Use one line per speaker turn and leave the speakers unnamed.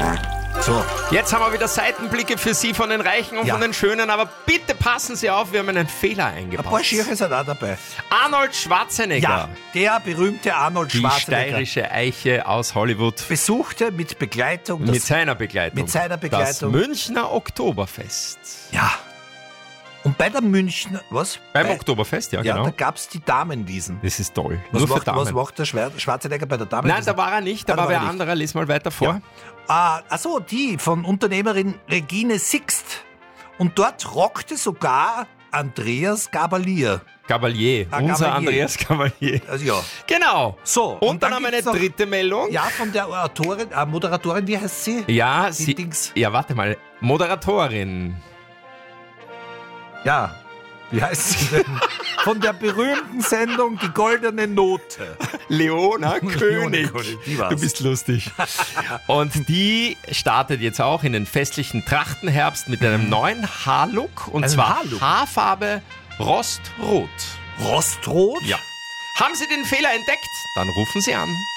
So.
Jetzt haben wir wieder Seitenblicke für Sie von den Reichen und von den Schönen, aber bitte passen Sie auf, wir haben einen Fehler eingebaut.
Ein paar Schiere sind auch dabei.
Arnold Schwarzenegger.
Ja, der berühmte Arnold
Die
Schwarzenegger
steirische Eiche aus Hollywood.
besuchte mit Begleitung
Mit seiner Begleitung. Das Münchner Oktoberfest.
Ja. Und bei der Münchner, was?
Beim Oktoberfest, ja,
Ja,
genau.
da gab es die Damenwiesen.
Das ist toll.
Was
Nur für
macht,
Damen.
was macht der Schwarzenegger bei der Damenwiesen?
Nein, da war er nicht, da war wer anderer. Lies mal weiter vor.
Achso, die von Unternehmerin Regine Sixt. Und dort rockte sogar Andreas Gabalier.
Unser
Gabalier.
Andreas Gabalier.
Also ja.
Genau.
So,
Und dann haben wir
gibt's
eine
noch-
dritte Meldung.
Ja, von der Moderatorin, wie heißt sie?
Ja,
Die
sie.
Dings.
Ja, warte mal. Moderatorin.
Ja, wie heißt sie denn? Von der berühmten Sendung Die Goldene Note.
Leona König.
die war's.
Du bist lustig. Und die startet jetzt auch in den festlichen Trachtenherbst mit einem neuen Haarlook. Und
Einen
zwar
Haarlook?
Haarfarbe Rostrot.
Rostrot?
Ja. Haben Sie den Fehler entdeckt? Dann rufen Sie an.